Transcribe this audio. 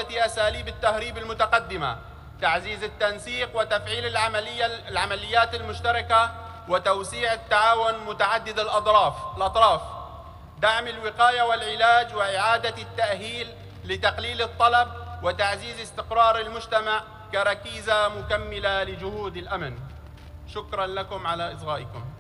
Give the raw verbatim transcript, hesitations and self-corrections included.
كافة أساليب التهريب المتقدمة، تعزيز التنسيق وتفعيل العملية العمليات المشتركة وتوسيع التعاون متعدد الأطراف الأطراف، دعم الوقاية والعلاج وإعادة التأهيل لتقليل الطلب وتعزيز استقرار المجتمع كركيزة مكملة لجهود الأمن. شكراً لكم على إصغائكم.